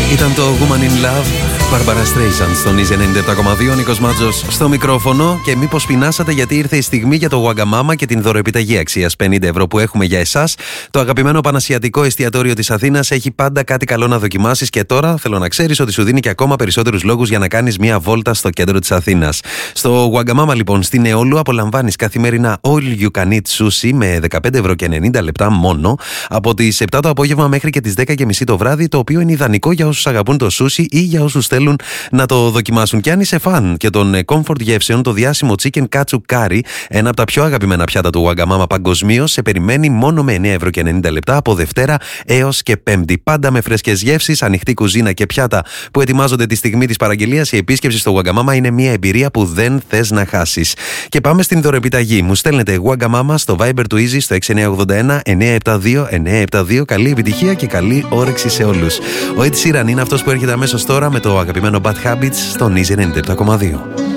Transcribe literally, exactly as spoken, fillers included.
Ήταν το Woman in Love, Barbara Streisand στον Easy ενενήντα επτά κόμμα δύο. Νίκος Μάτζος στο μικρόφωνο. Και μήπως πεινάσατε, γιατί ήρθε η στιγμή για το Wagamama και την δωροεπιταγή αξίας πενήντα ευρώ που έχουμε για εσάς. Το αγαπημένο πανασιατικό εστιατόριο της Αθήνας έχει πάντα κάτι καλό να δοκιμάσεις, και τώρα θέλω να ξέρεις ότι σου δίνει και ακόμα περισσότερους λόγους για να κάνεις μια βόλτα στο κέντρο της Αθήνας. Στο Wagamama, λοιπόν, στην Εόλου, απολαμβάνεις καθημερινά all you can eat sushi με δεκαπέντε ευρώ και ενενήντα λεπτά μόνο, από τις επτά το απόγευμα μέχρι και τις δέκα και μισή το βράδυ, το οποίο είναι ιδανικό για όσους αγαπούν το sushi ή για όσους θέλουν να το δοκιμάσουν. Και αν είσαι φαν και των comfort γεύσεων, το διάσημο chicken katsu curry, ένα από τα πιο αγαπημένα πιάτα του Wagamama παγκοσμίως, σε περιμένει μόνο με εννέα ευρώ και ενενήντα λεπτά από Δευτέρα έως και Πέμπτη. Πάντα με φρέσκες γεύσεις, ανοιχτή κουζίνα και πιάτα που ετοιμάζονται τη στιγμή της παραγγελίας. Η επίσκεψη στο Wagamama είναι μια εμπειρία που δεν θες να χάσεις. Και πάμε στην δωρεπιταγή. Μου στέλνετε Wagamama στο Viber του Easy στο έξι εννιά οκτώ ένα εννιά επτά δύο εννιά επτά δύο. Καλή επιτυχία και καλή όρεξη σε όλους. Ο Ed Sheeran είναι αυτός που έρχεται αμέσως τώρα με το αγαπημένο Bad Habits στον Easy ενενήντα επτά κόμμα δύο.